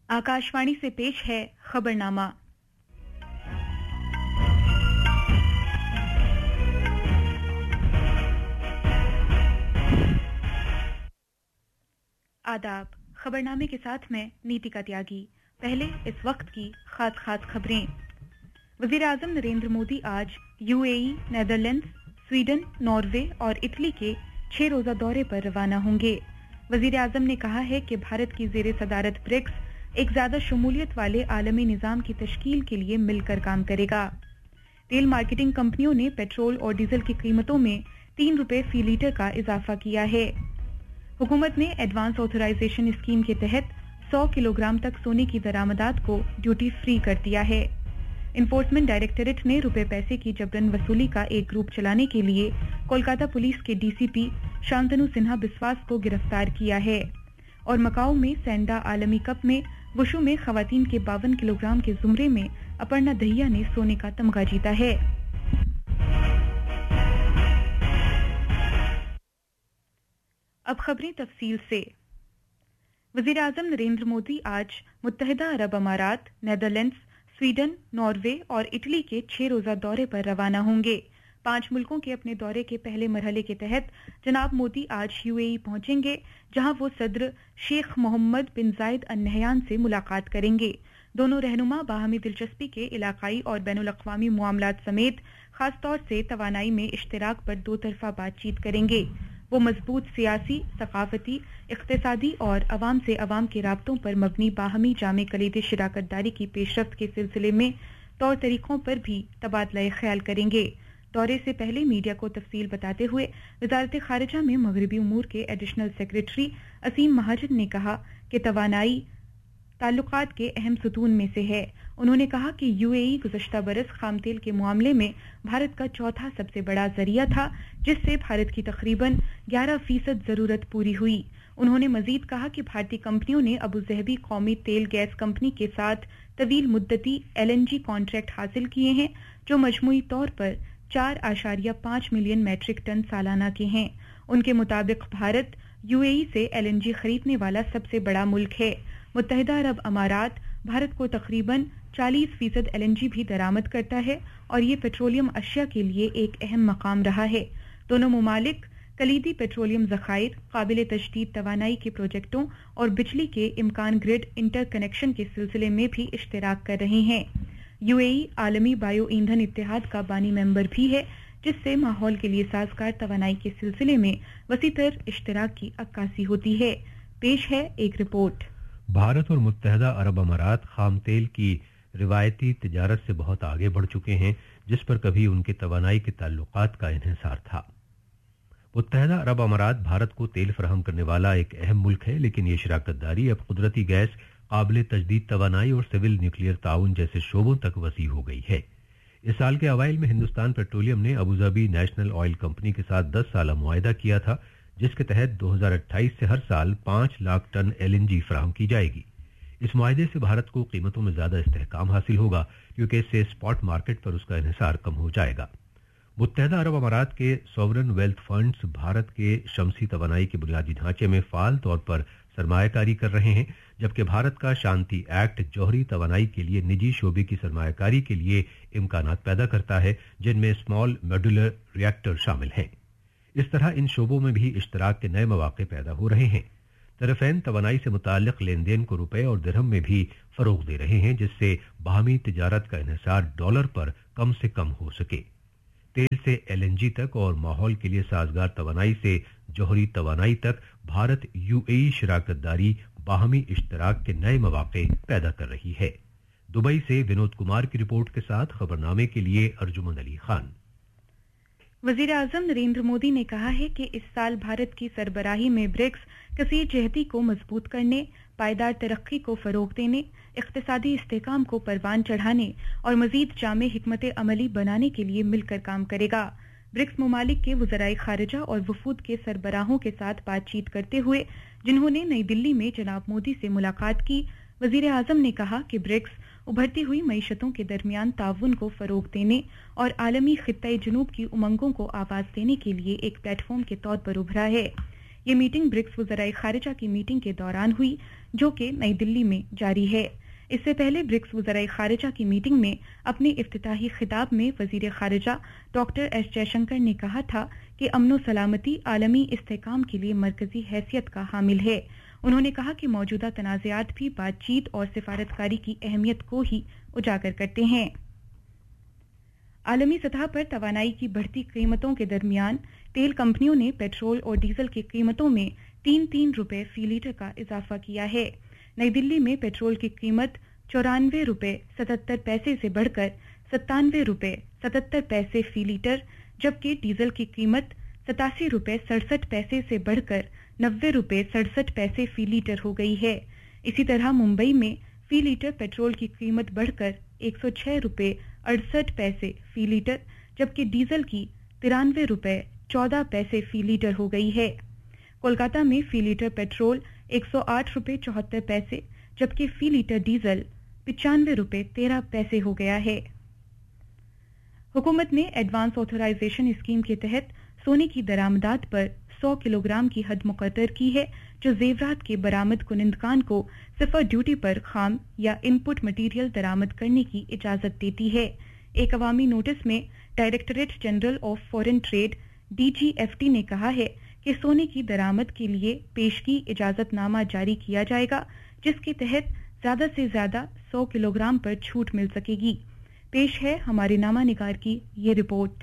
आकाशवाणी से पेश है खबरनामा। आदाब। खबरनामे के साथ मैं नीतिका त्यागी। पहले इस वक्त की खास खबरें। वजीर आजम नरेंद्र मोदी आज यूएई, नेदरलैंड्स, स्वीडन, नॉर्वे और इटली के 6 रोजा दौरे पर रवाना होंगे। वजीर आजम ने कहा है कि भारत की जेर सदारत ब्रिक्स एक ज्यादा शमूलियत वाले आलमी निजाम की तश्कील के लिए मिलकर काम करेगा। तेल मार्केटिंग कंपनियों ने पेट्रोल और डीजल की कीमतों में 3 रुपए फी लीटर का इजाफा किया है। हुकूमत ने एडवांस ऑथराइजेशन स्कीम के तहत 100 किलोग्राम तक सोने की दरामदात को ड्यूटी फ्री कर दिया है। इन्फोर्समेंट डायरेक्टरेट ने रुपए पैसे की जबरन वसूली का एक ग्रुप चलाने के लिए कोलकाता पुलिस के डीसीपी शांतनु सिन्हा बिस्वास को गिरफ्तार किया है। और मकाऊ में सैंडा आलमी कप में वुशु में खवातीन के 52 किलोग्राम के जुमरे में अपर्णा दहिया ने सोने का तमगा जीता है। अब खबरें तफसील से। वजीर आजम नरेंद्र मोदी आज मुत्तहिदा अरब अमारात, नेदरलैंड्स, स्वीडन, नॉर्वे और इटली के 6 रोजा दौरे पर रवाना होंगे। 5 मुल्कों के अपने दौरे के पहले मरहले के तहत जनाब मोदी आज यूएई पहुंचेंगे, जहां वो सदर शेख मोहम्मद बिन जायद अल नहयान से मुलाकात करेंगे। दोनों रहनुमा बाहमी दिलचस्पी के इलाकाई और बैनुल-अक़वामी मामलात समेत खासतौर से तवानाई में इश्तिराक पर 2 तरफा बातचीत करेंगे। वो मजबूत सियासी, सकाफती, इक़्तिसादी और अवाम से अवाम के राब्तों पर मबनी बाहमी जामे कलीदी शिराकतदारी की पेशरफ्त के सिलसिले में तौर तरीकों पर भी तबादला ख्याल करेंगे। दौरे से पहले मीडिया को तफसील बताते हुए वजारत खारिजा में मगरबी उमूर के एडिशनल सेक्रेटरी असीम महाजन ने कहा कि तवानाई ताल्लुकात के अहम सतून में से है। उन्होंने कहा कि यूएई गुज़श्ता बरस खाम तेल के मामले में भारत का चौथा सबसे बड़ा जरिया था, जिससे भारत की तकरीबन 11% जरूरत पूरी हुई। उन्होंने मजीद कहा कि भारतीय कंपनियों ने अबू ज़हबी कौमी तेल गैस कंपनी के साथ तवील मुद्दती एलएनजी कॉन्ट्रैक्ट हासिल किए हैं, जो मजमूई तौर पर 4.5 मिलियन मैट्रिक टन सालाना के हैं। उनके मुताबिक भारत यूएई से एलएनजी खरीदने वाला सबसे बड़ा मुल्क है। मुत्तहिदा अरब अमारात भारत को तकरीबन 40% एलएनजी भी दरामद करता है और ये पेट्रोलियम अशिया के लिए एक अहम मकाम रहा है। दोनों मुमालिक कलीदी पेट्रोलियम ज़खायर, काबिल तजदीद तवानाई के प्रोजेक्टों और बिजली के इम्कान ग्रिड इंटरकनेक्शन के सिलसिले में भी इश्तिराक कर रहे हैं। यूएई आलमी बायो ईंधन इत्तेहाद का बानी मेंबर भी है, जिससे माहौल के लिए साजगार तवानाई के सिलसिले में वसीतर इश्तिराक की अक्कासी होती है। पेश है एक रिपोर्ट। भारत और मुत्तहिदा अरब अमारात खाम तेल की रिवायती तिजारत से बहुत आगे बढ़ चुके हैं, जिस पर कभी उनके तवानाई के ताल्लुकात का इन्हिसार था। मुत्तहिदा अरब अमारात भारत को तेल फराहम करने वाला एक अहम मुल्क है, लेकिन ये शराकतदारी अब कुदरती गैस, काबिल तजदीद तवानाई और सिविल न्यूक्लियर ताउन जैसे शोबों तक वसी हो गई है। इस साल के अवाइल में हिंदुस्तान पेट्रोलियम ने Abu Dhabi national oil company के साथ 10 साला मुआहिदा किया था, जिसके तहत 2028 से हर साल 5 लाख टन एलएनजी फराहम की जाएगी। इस मुआहिदे से भारत को कीमतों में ज्यादा इस्तेहकाम हासिल होगा, क्योंकि इससे स्पॉट मार्केट पर उसका इन्हिसार कम हो जाएगा। मुत्तहिदा अरब अमारात के सॉवरन वेल्थ फंड्स भारत के शमसी तवानाई के बुनियादी ढांचे में फाल तौर पर सरमायाकारी कर रहे हैं, जबकि भारत का शांति एक्ट जौहरी तवानाई के लिए निजी शोबे की सरमायाकारी के लिए इम्कानात पैदा करता है, जिनमें स्मॉल मॉड्यूलर रिएक्टर शामिल हैं। इस तरह इन शोबों में भी इश्तराक के नए मौके पैदा हो रहे हैं। तरफैन तवानाई से मुताल्लिक लेन देन को रुपए और दिरहम में भी फरोग दे रहे हैं, जिससे बाहमी तिजारत का इन्हिसार डॉलर पर कम से कम हो सके। तेल से एलएनजी तक और माहौल के लिए साजगार तवानाई से जौहरी तवानाई तक भारत यूएई शराकतदारी बाहमी इश्तराक के नए मौके पैदा कर रही है। दुबई से विनोद कुमार की रिपोर्ट के साथ खबरनामे के लिए अर्जुमन अली खान। वजीर आजम नरेंद्र मोदी ने कहा है कि इस साल भारत की सरबराही में ब्रिक्स कसीर जहती को मजबूत करने, पायदार तरक्की को फरोग देने, इख्तिसादी इस्तेहकाम को परवान चढ़ाने और मजीद जामे हिकमत अमली बनाने के लिए मिलकर काम करेगा। ब्रिक्स ममालिक के वज़राए खारिजा और वफूद के सरबराहों के साथ बातचीत करते हुए जिन्होंने नई दिल्ली में जनाब मोदी से मुलाकात की, वजीर आजम ने कहा कि ब्रिक्स उभरती हुई मईशतों के दरमियान ताउन को फरोग देने और आलमी खित्ता जुनूब की उमंगों को आवाज देने के लिए एक प्लेटफॉर्म के तौर पर उभरा है। ये मीटिंग ब्रिक्स वज़राए खारिजा की मीटिंग के दौरान हुई, जो कि नई दिल्ली में जारी है। इससे पहले ब्रिक्स वज़राए खारिजा की मीटिंग में अपने इफ्तिताही खिताब में वज़ीर खारिजा डॉक्टर एस जयशंकर ने कहा था कि अमन व सलामती आलमी इस्तेहकाम के लिए मरकजी हैसियत का हामिल है। उन्होंने कहा कि मौजूदा तनाज़ात भी बातचीत और सिफारतकारी की अहमियत को ही उजागर करते हैं। आलमी सतह पर तवानाई की बढ़ती कीमतों के दरमियान तेल कंपनियों ने पेट्रोल और डीजल की कीमतों में 3-3 रुपए फी लीटर का इजाफा किया है। नई दिल्ली में पेट्रोल की कीमत 94 रुपए 77 पैसे से बढ़कर 97 रुपए 77 पैसे फी लीटर, जबकि डीजल की कीमत 87 रुपए 67 पैसे से बढ़कर 90 रुपए 67 पैसे फी लीटर हो गई है। इसी तरह मुंबई में फी लीटर पेट्रोल की कीमत बढ़कर 106 रुपए 68 पैसे फी लीटर, जबकि डीजल की 93 रुपए 14 पैसे फी लीटर हो गई है। कोलकाता में फी लीटर पेट्रोल 108 रुपए 74 पैसे, जबकि फी लीटर डीजल 95 रुपए 13 पैसे हो गया है। हुकूमत ने एडवांस ऑथराइजेशन स्कीम के तहत सोने की दरामदात पर 100 किलोग्राम की हद मुकर्रर की है, जो जेवरात के बरामद कुनिंदकान को सिफर ड्यूटी पर खाम या इनपुट मटीरियल दरामद करने की इजाजत देती है। एक अवामी नोटिस में directorate general of foreign trade DGFT ने कहा है कि सोने की दरामद के लिए पेशगी इजाजतनामा जारी किया जाएगा, जिसके तहत ज्यादा से ज्यादा 100 किलोग्राम पर छूट मिल सकेगी। पेश है हमारे नामा निगार की ये रिपोर्ट।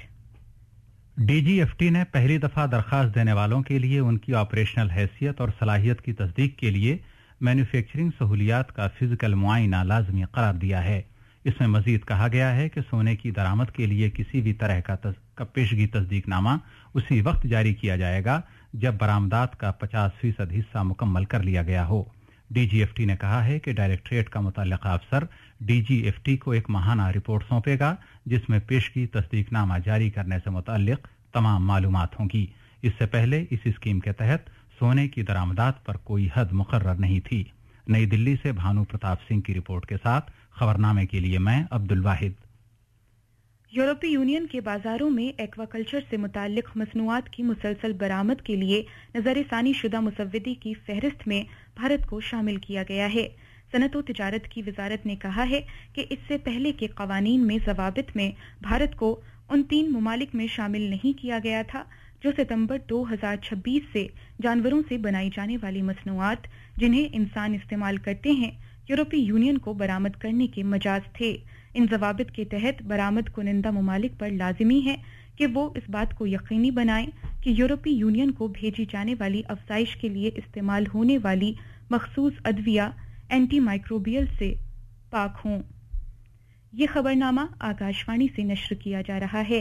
DGFT ने पहली दफा दरखास्त देने वालों के लिए उनकी ऑपरेशनल हैसियत और सलाहियत की तस्दीक के लिए मैन्युफैक्चरिंग सहूलियात का फिजिकल मुआयना लाजमी करार दिया है। इसमें मजीद कहा गया है कि सोने की दरामद के लिए किसी भी तरह का पेशगी तस्दीकनामा उसी वक्त जारी किया जाएगा जब बरामदात का 50% हिस्सा मुकम्मल कर लिया गया हो। DGFT ने कहा है कि डायरेक्टरेट का मुतल्लिका अफसर DGFT को एक माहाना रिपोर्ट सौंपेगा, जिसमें पेशगी तस्दीकनामा जारी करने से मुतल्लिक तमाम मालूमात होंगी। इससे पहले इस स्कीम के तहत सोने की दरामदात पर कोई हद मुकर्रर नहीं थी। नई दिल्ली से भानु प्रताप सिंह की रिपोर्ट के साथ खबरनामे के लिए मैं अब्दुल वाहिद। यूरोपीय यूनियन के बाजारों में एक्वाकल्चर से मुताल्लिक मसनूआत की मुसलसल बरामद के लिए नजरसानी शुदा मुसव्वदी की फहरिस्त में भारत को शामिल किया गया है। सनत व तिजारत की वजारत ने कहा है कि इससे पहले के कवानीन में जवाबित में भारत को उन 3 ममालिक में शामिल नहीं किया गया था जो सितंबर 2026 से जानवरों से बनाई जाने वाली मसनूआत जिन्हें इंसान इस्तेमाल करते हैं यूरोपीय यूनियन को बरामद करने के मजाज थे। इन जवाबित के तहत बरामद कुनिंदा ममालिक पर लाजिमी है कि वो इस बात को यकीनी बनाएं कि यूरोपीय यूनियन को भेजी जाने वाली अफजाइश के लिए इस्तेमाल होने वाली मखसूस अदविया एंटी माइक्रोबियल से पाक हों। ये खबरनामा आकाशवाणी से नश्र किया जा रहा है।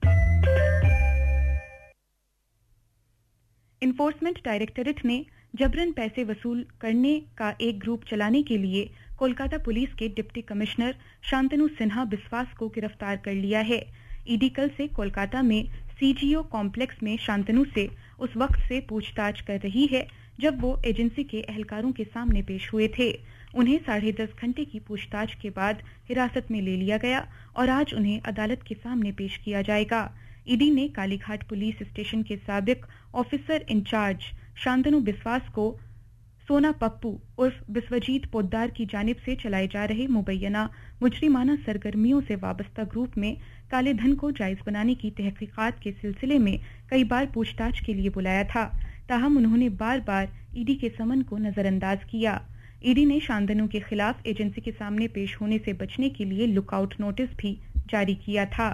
इन्फोर्समेंट डायरेक्टरेट ने जबरन पैसे वसूल करने का एक ग्रुप चलाने के लिए कोलकाता पुलिस के डिप्टी कमिश्नर शांतनु सिन्हा बिस्वास को गिरफ्तार कर लिया है। ईडी कल से कोलकाता में CGO कॉम्प्लेक्स में शांतनु से उस वक्त से पूछताछ कर रही है जब वो एजेंसी के एहलकारों के सामने पेश हुए थे। उन्हें 10.5 घंटे की पूछताछ के बाद हिरासत में ले लिया गया और आज उन्हें अदालत के सामने पेश किया जाएगा। ईडी ने कालीघाट पुलिस स्टेशन के साबिक ऑफिसर इंचार्ज शांतनु बिस्वास को सोना पप्पू उर्फ बिस्वजीत पोद्दार की जानिब से चलाए जा रहे मुबैना मुजरिमाना सरगर्मियों से वाबस्ता ग्रुप में काले धन को जायज बनाने की तहकीकात के सिलसिले में कई बार पूछताछ के लिए बुलाया था, ताहम उन्होंने बार बार ईडी के समन को नजरअंदाज किया। ईडी ने शांतनु के खिलाफ एजेंसी के सामने पेश होने से बचने के लिए लुकआउट नोटिस भी जारी किया था।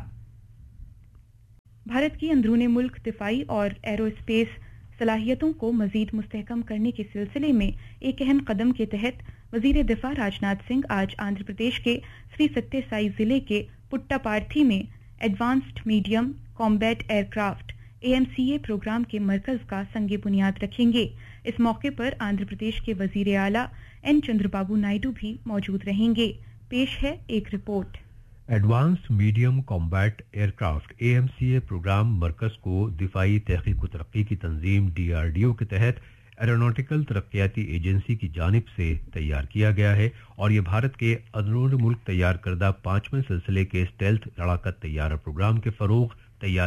भारत की अंदरूनी मुल्क दिफाई और एरोस्पेस सलाहियतों को मजीद मुस्तहकम करने के सिलसिले में एक अहम कदम के तहत वजीर दिफा राजनाथ सिंह आज आंध्र प्रदेश के श्री सत्य साई जिले के पुट्टापार्थी में advanced medium combat aircraft AMCA programme के मरकज का संगे बुनियाद रखेंगे। इस मौके पर आंध्र प्रदेश के वजीर आला N चंद्रबाबू नायडू भी मौजूद रहेंगे। पेश है एक report. Advanced medium combat aircraft AMCA programme मरकज को दिफाई तहकीक व तरक्की की तंजीम DRDO के तहत एरोनॉटिकल तरक्याती एजेंसी की जानिब से तैयार किया गया है और ये भारत के अंदरूनी मुल्क तैयार करदा 5वें सिलसिले के स्टेल्थ लड़ाकत तैयारा प्रोग्राम के फरोग, तैयारी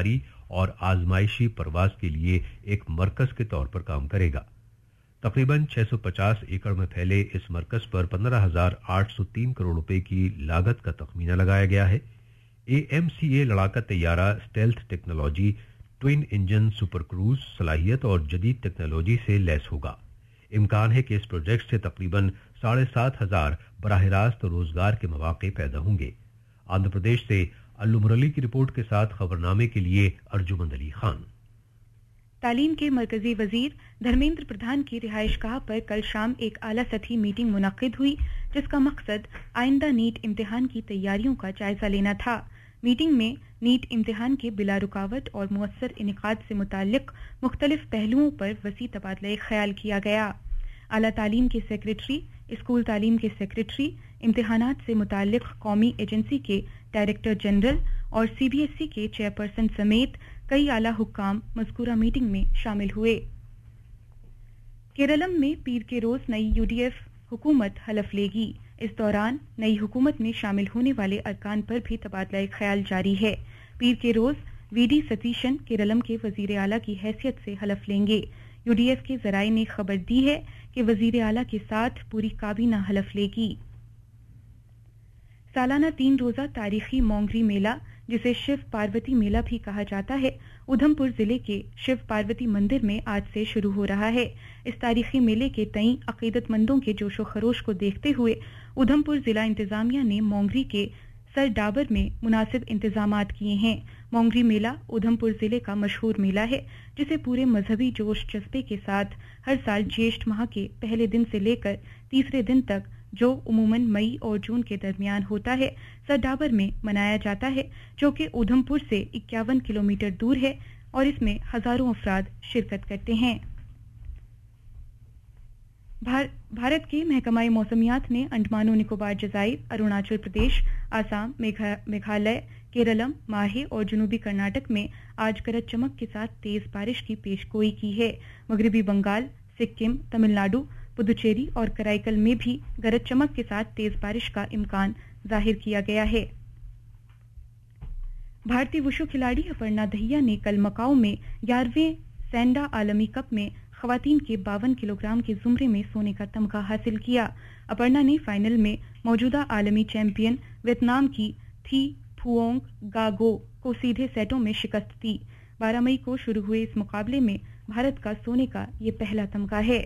اور آزمائشی پرواز کے لیے ایک مرکز کے طور پر کام کرے گا۔ تقریباً 650 ایکڑ میں پھیلے اس مرکز پر 15,803 کروڑ روپے کی لاگت کا تخمینہ لگایا گیا ہے۔ AMCA لڑاکا طیارہ stealth technology, twin engine super cruise صلاحیت اور جدید ٹیکنالوجی سے لیس ہوگا۔ امکان ہے کہ اس پروجیکٹ سے تقریباً 7,500 براہ راست روزگار کے مواقع پیدا ہوں گے۔ آندھرا پردیش سے الو مرلی کی رپورٹ کے ساتھ خبرنامے کے لیے ارجمند علی خان۔ تعلیم کے مرکزی وزیر دھرمیندر پردھان کی رہائش گاہ پر کل شام ایک اعلیٰ سطحی میٹنگ منعقد ہوئی، جس کا مقصد آئندہ نیٹ امتحان کی تیاریوں کا جائزہ لینا تھا۔ میٹنگ میں نیٹ امتحان کے بلا رکاوٹ اور مؤثر انعقاد سے متعلق مختلف پہلوؤں پر وسیع تبادلہ خیال کیا گیا۔ اعلیٰ تعلیم کے سیکریٹری، اسکول تعلیم کے سیکریٹری، امتحانات سے متعلق قومی ایجنسی کے ڈائریکٹر جنرل اور CBSE کے چیئرپرسن سمیت کئی اعلیٰ حکام مذکورہ میٹنگ میں شامل ہوئے۔ کیرالم میں پیر کے روز نئی UDF حکومت حلف لے گی۔ اس دوران نئی حکومت میں شامل ہونے والے ارکان پر بھی تبادلہ خیال جاری ہے۔ پیر کے روز VD ستیشن کیرالم کے وزیر اعلیٰ کی حیثیت سے حلف لیں گے۔ UDF کے ذرائع نے خبر دی ہے کہ وزیر اعلیٰ کے ساتھ پوری کابینہ حلف لے گی۔ سالانہ 3 روزہ تاریخی مونگری میلہ، جسے شیو پاروتی میلہ بھی کہا جاتا ہے، ادھم پور ضلع کے شیو پاروتی مندر میں آج سے شروع ہو رہا ہے۔ اس تاریخی میلے کے تئیں عقیدت مندوں کے جوش و خروش کو دیکھتے ہوئے ادھم پور ضلع انتظامیہ نے مونگری کے سر ڈابر میں مناسب انتظامات کیے ہیں۔ مونگری میلہ ادھم پور ضلع کا مشہور میلہ ہے، جسے پورے مذہبی جوش جذبے کے ساتھ ہر سال جیشٹ ماہ کے پہلے دن سے لے کر تیسرے دن تک، جو عموماً مئی اور جون کے درمیان ہوتا ہے، سر ڈابر میں منایا جاتا ہے، جو کہ ادھم پور سے 51 کلومیٹر دور ہے اور اس میں ہزاروں افراد شرکت کرتے ہیں۔ بھارت کے محکمہ موسمیات نے انڈمان و نکوبار جزائر، اروناچل پردیش، آسام، میگھالیہ، کیرالم، ماہے اور جنوبی کرناٹک میں آج گرج چمک کے ساتھ تیز بارش کی پیش گوئی کی ہے۔ مغربی بنگال، سکم، تمل ناڈو، پدوچیری اور کرائی میں بھی گرج چمک کے ساتھ تیز بارش کا امکان ظاہر کیا گیا ہے۔ بھارتی وشو کھلاڑی اپرنا دہیا نے کل مکاؤ میں 11ویں سینڈا عالمی کپ میں خواتین کے 52 کلو گرام کے زمرے میں سونے کا تمغہ حاصل کیا۔ اپرنا نے فائنل میں موجودہ عالمی چیمپئن ویتنام کی تھی پھوونگ گاگو کو سیدھے سیٹوں میں شکست دی۔ 12 مئی کو شروع ہوئے اس مقابلے میں بھارت کا سونے کا یہ پہلا تمغہ ہے۔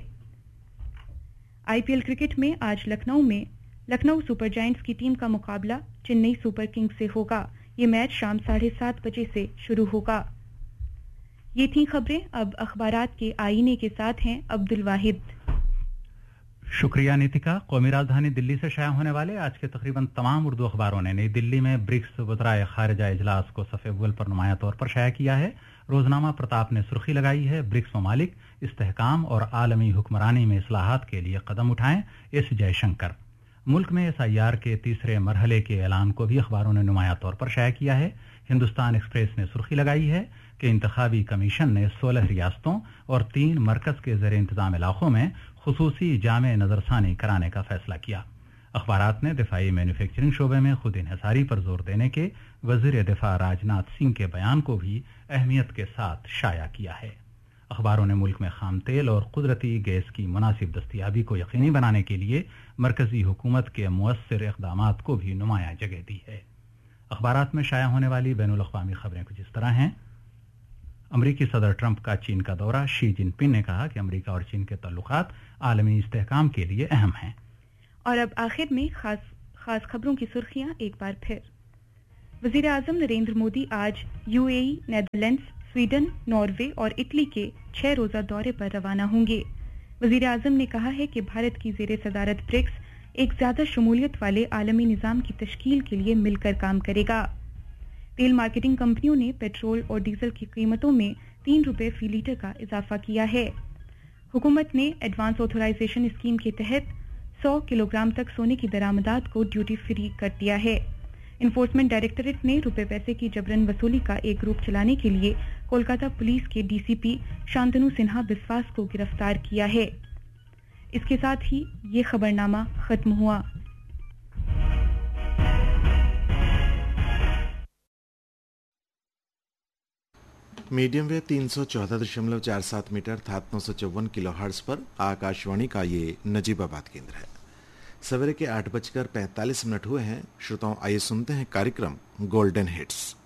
IPL کرکٹ میں آج لکھنؤ سپر جائنٹس کی ٹیم کا مقابلہ چنئی سپر کنگز سے ہوگا۔ یہ میچ شام 7:30 بجے سے شروع ہوگا۔ یہ تھیں خبریں۔ اب اخبارات کے آئینے کے ساتھ ہیں عبد الواحد۔ شکریہ نیتکا۔ قومی راجدھانی دلی سے شائع ہونے والے آج کے تقریباً تمام اردو اخباروں نے نئی دلی میں برکس وزرائے خارجہ اجلاس کو صفحہ اول پر نمایاں طور پر شائع کیا ہے۔ روزنامہ پرتاپ نے سرخی لگائی ہے، برکس ممالک استحکام اور عالمی حکمرانی میں اصلاحات کے لیے قدم اٹھائیں، ایس جے شنکر۔ ملک میں SIR کے تیسرے مرحلے کے اعلان کو بھی اخباروں نے نمایاں طور پر شائع کیا ہے۔ ہندوستان ایکسپریس نے سرخی لگائی ہے کہ انتخابی کمیشن نے 16 ریاستوں اور 3 مرکز کے زیر انتظام علاقوں میں خصوصی جامع نظرثانی کرانے کا فیصلہ کیا۔ اخبارات نے دفاعی مینوفیکچرنگ شعبے میں خود انحصاری پر زور دینے کے وزیر دفاع راجناتھ سنگھ کے بیان کو بھی اہمیت کے ساتھ شائع کیا ہے۔ اخباروں نے ملک میں خام تیل اور قدرتی گیس کی مناسب دستیابی کو یقینی بنانے کے لیے مرکزی حکومت کے مؤثر اقدامات کو بھی نمایاں جگہ دی ہے۔ اخبارات میں شائع ہونے والی بین الاقوامی خبریں کچھ اس طرح ہیں۔ امریکی صدر ٹرمپ کا چین کا دورہ، شی جن پنگ نے کہا کہ امریکہ اور چین کے تعلقات عالمی استحکام کے لیے اہم ہیں۔ اور اب آخر میں خاص خبروں کی سرخیاں ایک بار پھر۔ وزیر اعظم نریندر مودی آج UAE، نیدرلینڈز، سویڈن، ناروے اور اٹلی کے 6 روزہ دورے پر روانہ ہوں گے۔ وزیر اعظم نے کہا ہے کہ بھارت کی زیر صدارت برکس ایک زیادہ شمولیت والے عالمی نظام کی تشکیل کے لیے مل کر کام کرے گا۔ تیل مارکیٹنگ کمپنیوں نے پیٹرول اور ڈیزل کی قیمتوں میں 3 روپے فی لیٹر کا اضافہ کیا ہے۔ حکومت نے ایڈوانس آتھورائزیشن اسکیم کے تحت 100 کلو گرام تک سونے کی درآمدات کو ڈیوٹی فری کر دیا ہے۔ انفورسمنٹ ڈائریکٹوریٹ نے روپے پیسے کی جبرن وصولی کا ایک گروپ چلانے کے لیے کولکاتہ پولیس کے DCP شانتنو سنہا بسواس کو گرفتار کیا ہے۔ اس کے ساتھ ہی یہ خبرنامہ ختم ہوا۔ मीडियम वेव 314.47 मीटर अर्थात 954 किलो हर्ट्ज पर आकाशवाणी का ये नजीबाबाद केंद्र है। सवेरे के 8:45 हुए हैं। श्रोताओं, आइए सुनते हैं कार्यक्रम गोल्डन हिट्स।